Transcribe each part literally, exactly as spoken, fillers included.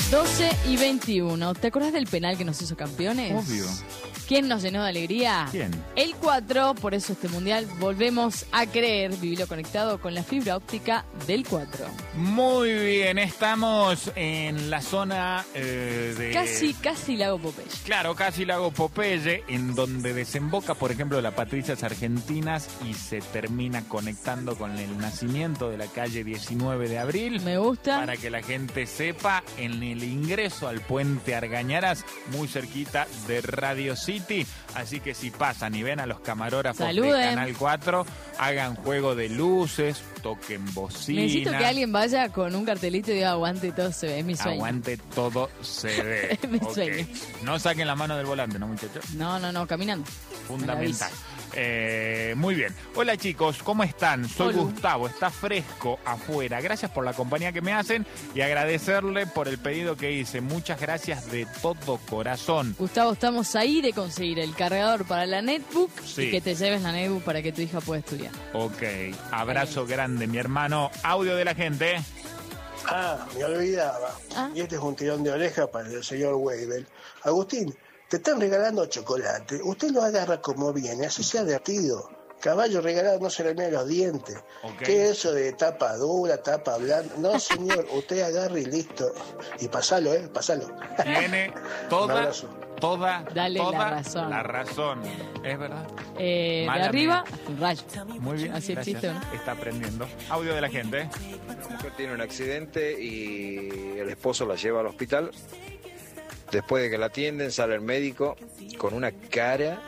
doce y veintiuno. ¿Te acordás del penal que nos hizo campeones? Obvio. ¿Quién nos llenó de alegría? ¿Quién? El cuatro, por eso este mundial volvemos a creer, vivirlo conectado con la fibra óptica del cuatro. Muy bien, estamos en la zona eh, de... Casi, casi Lago Popeye. Claro, casi Lago Popeye, en donde desemboca, por ejemplo, la Patricias Argentinas y se termina conectando con el nacimiento de la calle diecinueve de abril. Me gusta. Para que la gente sepa, en el ingreso al puente Argañaras, muy cerquita de Radio City. Así que si pasan y ven a los camarógrafos Saluden. de Canal cuatro, hagan juego de luces, toquen bocina. Necesito que alguien vaya con un cartelito y diga aguante todo se ve, es mi sueño. Aguante todo se ve. Es mi Ok. sueño. No saquen la mano del volante, ¿no, muchachos? No, no, no, caminando. Fundamental. Eh, muy bien. Hola chicos, ¿cómo están? Soy Hola. Gustavo, está fresco afuera. Gracias por la compañía que me hacen y agradecerle por el pedido que hice. Muchas gracias de todo corazón. Gustavo, estamos ahí de conseguir el cargador para la netbook Sí. y que te lleves la netbook para que tu hija pueda estudiar. Ok, abrazo grande, mi hermano. Audio de la gente. Ah, me olvidaba. Ah. Y este es un tirón de oreja para el señor Weibel. Agustín, te están regalando chocolate. Usted lo agarra como viene, así sea divertido. Caballo regalado no se le mea los dientes. Ok. ¿Qué es eso de tapa dura, tapa blanda? No, señor, usted agarra y listo. Y pasalo, ¿eh? Pasalo. Tiene Un toda, abrazo. toda, Dale toda la razón. la razón. ¿Es verdad? Eh, de Mala arriba mía. hasta un rayo. Muy bien, Así el gracias. chiste, ¿no? Está aprendiendo. Audio de la gente. La mujer tiene un accidente y el esposo la lleva al hospital. Después de que la atienden, sale el médico con una cara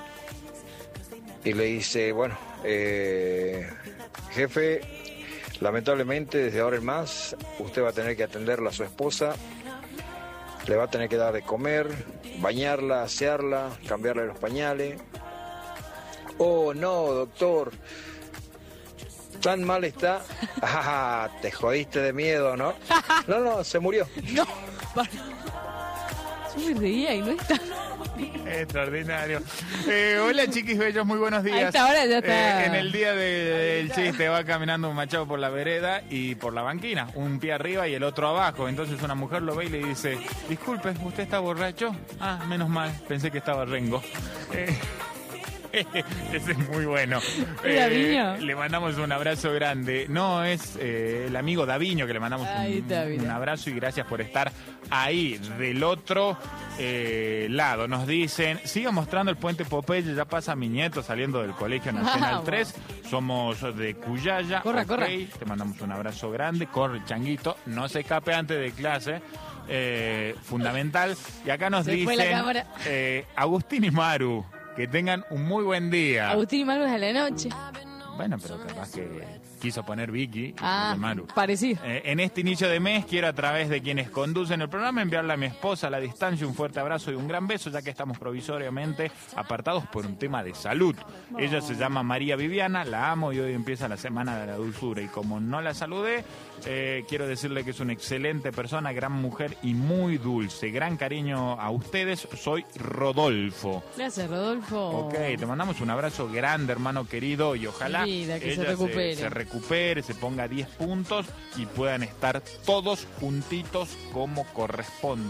y le dice, bueno, eh, jefe, lamentablemente desde ahora en más usted va a tener que atenderla a su esposa, le va a tener que dar de comer, bañarla, asearla, cambiarle los pañales. Oh, no, doctor, tan mal está. Ah, te jodiste de miedo, ¿no? No, no, se murió. No, para. Yo me reía y no está. Extraordinario. Eh, hola chiquis bellos, muy buenos días. A esta hora ya está. Eh, en el día de- del chiste va caminando un machado por la vereda y por la banquina, un pie arriba y el otro abajo. Entonces una mujer lo ve y le dice, disculpe, ¿usted está borracho? Ah, menos mal, pensé que estaba rengo. Eh, ese es muy bueno. ¿Es Daviño? Le mandamos un abrazo grande. No, es eh, el amigo Daviño que le mandamos Ahí un, está, mira. un abrazo y gracias por estar ahí del otro eh, lado. Nos dicen, siga mostrando el puente Popeye, ya pasa mi nieto saliendo del Colegio Nacional Vamos. tres. Somos de Cuyaya. Corra, ok, corra. Te mandamos un abrazo grande. Corre, changuito. No se escape antes de clase. Eh, fundamental. Y acá nos Se fue la dicen, cámara. eh, Agustín y Maru, que tengan un muy buen día. Agustín y Maru es a la noche. Bueno, pero capaz que quiso poner Vicky Ah, de Maru. parecido. Eh, en este inicio de mes quiero a través de quienes conducen el programa enviarle a mi esposa a la distancia un fuerte abrazo y un gran beso, ya que estamos provisoriamente apartados por un tema de salud. Ella se llama María Viviana, la amo y hoy empieza la Semana de la Dulzura y como no la saludé, eh, quiero decirle que es una excelente persona, gran mujer y muy dulce. Gran cariño a ustedes, soy Rodolfo. Gracias, Rodolfo. Ok, te mandamos un abrazo grande, hermano querido, y ojalá Mi vida, que se ella recupere. se recupere, se ponga diez puntos y puedan estar todos juntitos como corresponde.